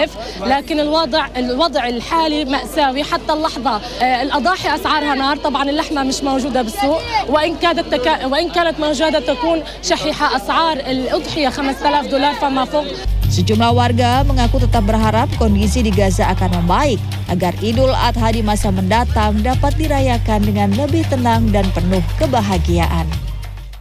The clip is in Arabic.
الوظائف، لكن الوضع الحالي مأساوي حتى اللحظة. الأضاحي أسعارها نار، طبعا اللحمة مش موجودة بالسوق، وإن كانت موجودة تكون شحيحة. أسعار الأضحية $5,000 فما فوق. Sejumlah warga mengaku tetap berharap kondisi di Gaza akan membaik agar Idul Adha di masa mendatang dapat dirayakan dengan lebih tenang dan penuh kebahagiaan.